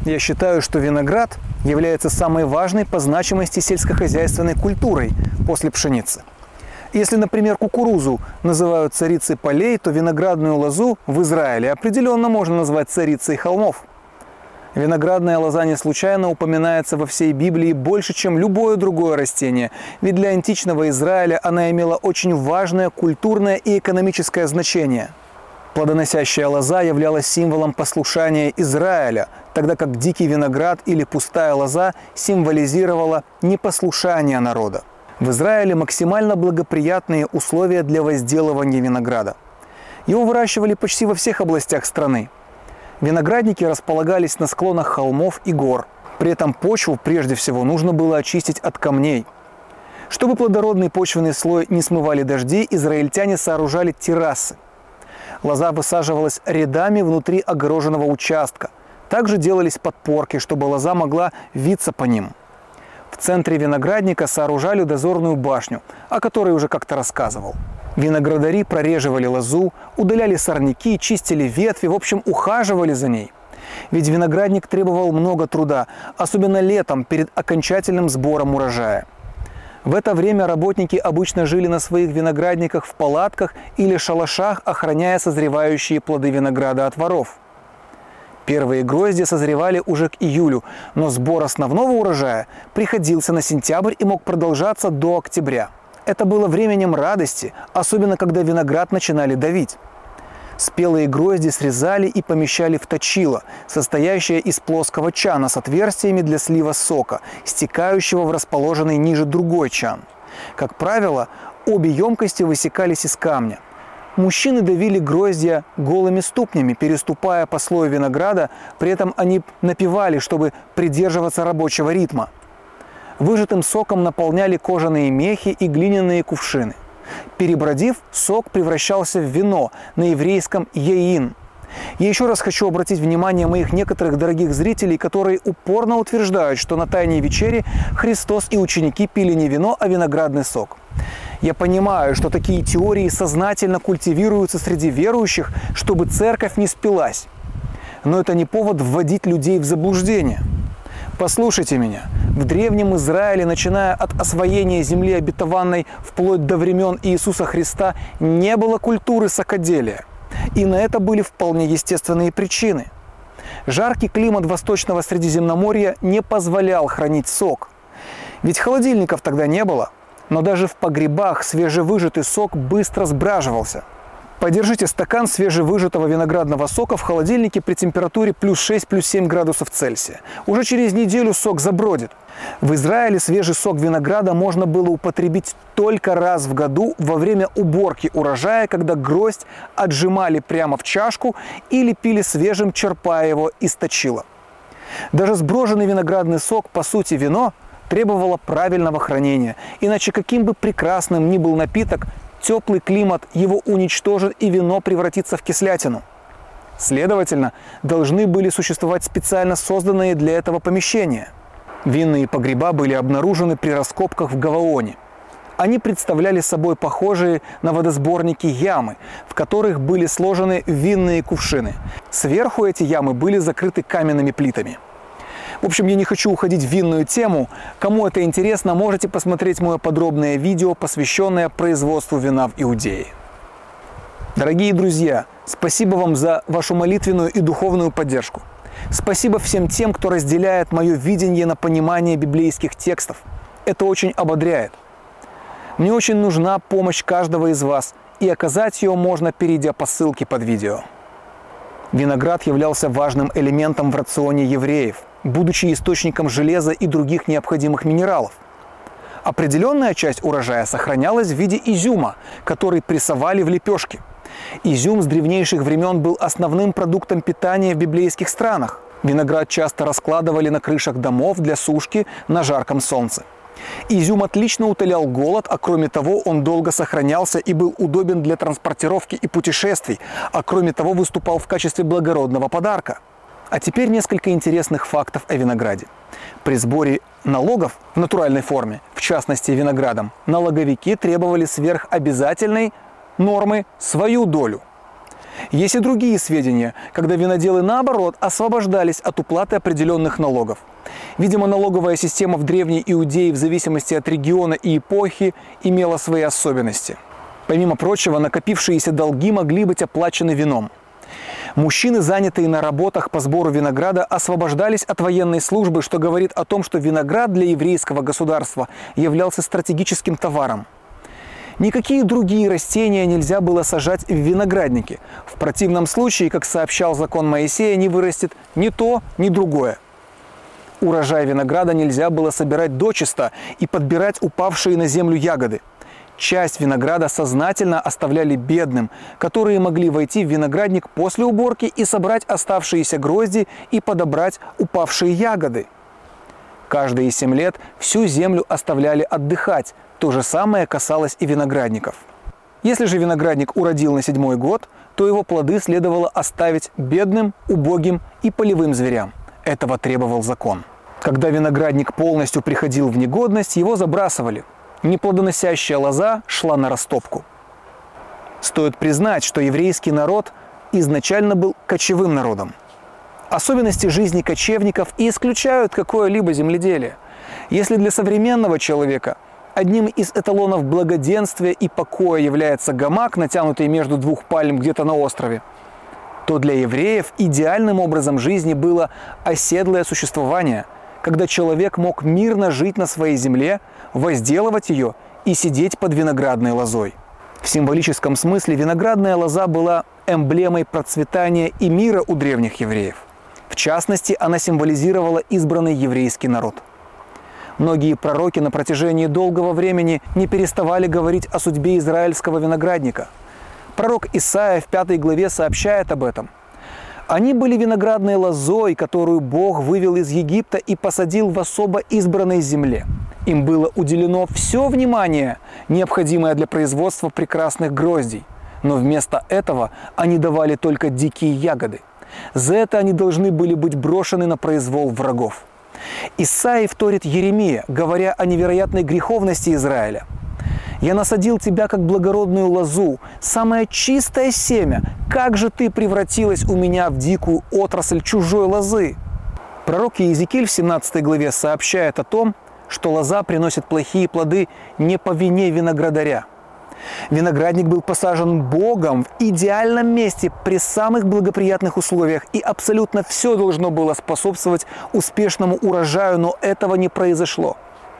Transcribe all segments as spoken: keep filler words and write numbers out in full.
Я считаю, что виноград является самой важной по значимости сельскохозяйственной культурой после пшеницы. Если, например, кукурузу называют царицей полей, то виноградную лозу в Израиле определенно можно назвать царицей холмов. Виноградная лоза не случайно упоминается во всей Библии больше, чем любое другое растение, ведь для античного Израиля она имела очень важное культурное и экономическое значение. Плодоносящая лоза являлась символом послушания Израиля, тогда как дикий виноград или пустая лоза символизировала непослушание народа. В Израиле максимально благоприятные условия для возделывания винограда. Его выращивали почти во всех областях страны. Виноградники располагались на склонах холмов и гор. При этом почву прежде всего нужно было очистить от камней. Чтобы плодородный почвенный слой не смывали дожди, израильтяне сооружали террасы. Лоза высаживалась рядами внутри огороженного участка. Также делались подпорки, чтобы лоза могла виться по ним. В центре виноградника сооружали дозорную башню, о которой уже как-то рассказывал. Виноградари прореживали лозу, удаляли сорняки, чистили ветви, в общем, ухаживали за ней. Ведь виноградник требовал много труда, особенно летом перед окончательным сбором урожая. В это время работники обычно жили на своих виноградниках в палатках или шалашах, охраняя созревающие плоды винограда от воров. Первые грозди созревали уже к июлю, но сбор основного урожая приходился на сентябрь и мог продолжаться до октября. Это было временем радости, особенно когда виноград начинали давить. Спелые грозди срезали и помещали в точило, состоящее из плоского чана с отверстиями для слива сока, стекающего в расположенный ниже другой чан. Как правило, обе емкости высекались из камня. Мужчины давили гроздья голыми ступнями, переступая по слою винограда, при этом они напевали, чтобы придерживаться рабочего ритма. Выжатым соком наполняли кожаные мехи и глиняные кувшины. Перебродив, сок превращался в вино, на еврейском «яин». Я еще раз хочу обратить внимание моих некоторых дорогих зрителей, которые упорно утверждают, что на Тайной вечере Христос и ученики пили не вино, а виноградный сок. Я понимаю, что такие теории сознательно культивируются среди верующих, чтобы церковь не спилась. Но это не повод вводить людей в заблуждение. Послушайте меня. В Древнем Израиле, начиная от освоения земли обетованной вплоть до времен Иисуса Христа, не было культуры сокоделия. И на это были вполне естественные причины. Жаркий климат Восточного Средиземноморья не позволял хранить сок. Ведь холодильников тогда не было. Но даже в погребах свежевыжатый сок быстро сбраживался. Подержите стакан свежевыжатого виноградного сока в холодильнике при температуре плюс шесть, плюс семь градусов Цельсия. Уже через неделю сок забродит. В Израиле свежий сок винограда можно было употребить только раз в году во время уборки урожая, когда гроздь отжимали прямо в чашку или пили свежим, черпая его из точила. Даже сброженный виноградный сок, по сути вино, требовало правильного хранения. Иначе каким бы прекрасным ни был напиток, теплый климат его уничтожит и вино превратится в кислятину. Следовательно, должны были существовать специально созданные для этого помещения. Винные погреба были обнаружены при раскопках в Гаваоне. Они представляли собой похожие на водосборники ямы, в которых были сложены винные кувшины. Сверху эти ямы были закрыты каменными плитами. В общем, я не хочу уходить в винную тему. Кому это интересно, можете посмотреть мое подробное видео, посвященное производству вина в Иудее. Дорогие друзья, спасибо вам за вашу молитвенную и духовную поддержку. Спасибо всем тем, кто разделяет мое видение на понимание библейских текстов. Это очень ободряет. Мне очень нужна помощь каждого из вас, и оказать ее можно, перейдя по ссылке под видео. Виноград являлся важным элементом в рационе евреев, будучи источником железа и других необходимых минералов. Определенная часть урожая сохранялась в виде изюма, который прессовали в лепешки. Изюм с древнейших времен был основным продуктом питания в библейских странах. Виноград часто раскладывали на крышах домов для сушки на жарком солнце. Изюм отлично утолял голод, а кроме того он долго сохранялся и был удобен для транспортировки и путешествий, а кроме того выступал в качестве благородного подарка. А теперь несколько интересных фактов о винограде. При сборе налогов в натуральной форме, в частности виноградом, налоговики требовали сверх обязательной нормы свою долю. Есть и другие сведения, когда виноделы, наоборот, освобождались от уплаты определенных налогов. Видимо, налоговая система в Древней Иудее в зависимости от региона и эпохи имела свои особенности. Помимо прочего, накопившиеся долги могли быть оплачены вином. Мужчины, занятые на работах по сбору винограда, освобождались от военной службы, что говорит о том, что виноград для еврейского государства являлся стратегическим товаром. Никакие другие растения нельзя было сажать в виноградники. В противном случае, как сообщал закон Моисея, не вырастет ни то, ни другое. Урожай винограда нельзя было собирать дочисто и подбирать упавшие на землю ягоды. Часть винограда сознательно оставляли бедным, которые могли войти в виноградник после уборки и собрать оставшиеся грозди и подобрать упавшие ягоды. Каждые семь лет всю землю оставляли отдыхать. То же самое касалось и виноградников. Если же виноградник уродил на седьмой год, то его плоды следовало оставить бедным, убогим и полевым зверям. Этого требовал закон. Когда виноградник полностью приходил в негодность, его забрасывали. Неплодоносящая лоза шла на растопку. Стоит признать, что еврейский народ изначально был кочевым народом. Особенности жизни кочевников и исключают какое-либо земледелие. Если для современного человека одним из эталонов благоденствия и покоя является гамак, натянутый между двух пальм где-то на острове, то для евреев идеальным образом жизни было оседлое существование, когда человек мог мирно жить на своей земле, возделывать ее и сидеть под виноградной лозой. В символическом смысле виноградная лоза была эмблемой процветания и мира у древних евреев. В частности, она символизировала избранный еврейский народ. Многие пророки на протяжении долгого времени не переставали говорить о судьбе израильского виноградника. Пророк Исаия в пятой главе сообщает об этом. «Они были виноградной лозой, которую Бог вывел из Египта и посадил в особо избранной земле. Им было уделено все внимание, необходимое для производства прекрасных гроздей. Но вместо этого они давали только дикие ягоды. За это они должны были быть брошены на произвол врагов». Исаии вторит Еремия, говоря о невероятной греховности Израиля. «Я насадил тебя, как благородную лозу, самое чистое семя. Как же ты превратилась у меня в дикую отрасль чужой лозы?» Пророк Иезекииль в семнадцатой главе сообщает о том, что лоза приносит плохие плоды не по вине виноградаря. Виноградник был посажен Богом в идеальном месте при самых благоприятных условиях, и абсолютно все должно было способствовать успешному урожаю, но этого не произошло.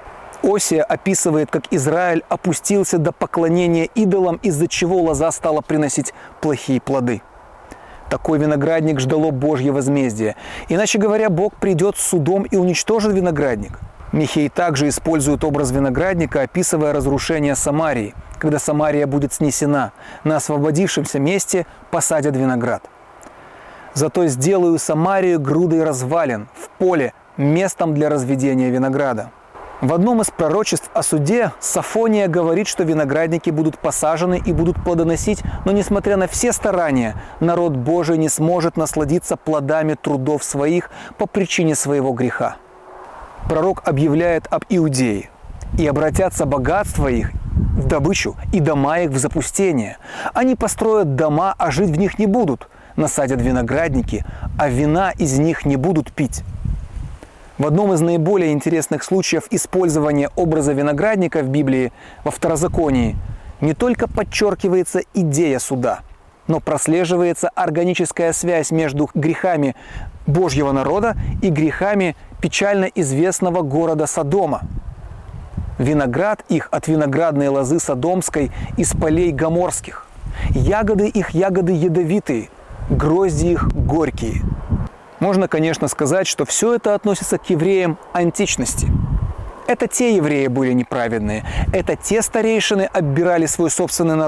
Осия описывает, как Израиль опустился до поклонения идолам, из-за чего лоза стала приносить плохие плоды. Такой виноградник ждало Божье возмездие. Иначе говоря, Бог придет с судом и уничтожит виноградник. Михей также использует образ виноградника, описывая разрушение Самарии, когда Самария будет снесена, на освободившемся месте посадят виноград. «Зато сделаю Самарию грудой развалин, в поле, местом для разведения винограда». В одном из пророчеств о суде Софония говорит, что виноградники будут посажены и будут плодоносить, но несмотря на все старания, народ Божий не сможет насладиться плодами трудов своих по причине своего греха. Пророк объявляет об Иудее: «И обратятся богатства их в добычу, и дома их в запустение. Они построят дома, а жить в них не будут, насадят виноградники, а вина из них не будут пить». В одном из наиболее интересных случаев использования образа виноградника в Библии, во Второзаконии, не только подчеркивается идея суда, но прослеживается органическая связь между грехами Божьего народа и грехами печально известного города Содома. Виноград их от виноградной лозы содомской из полей гоморских. Ягоды их ягоды ядовитые, грозди их горькие. Можно, конечно, сказать, что все это относится к евреям античности. Это те евреи были неправедные, это те старейшины оббирали свой собственный народ.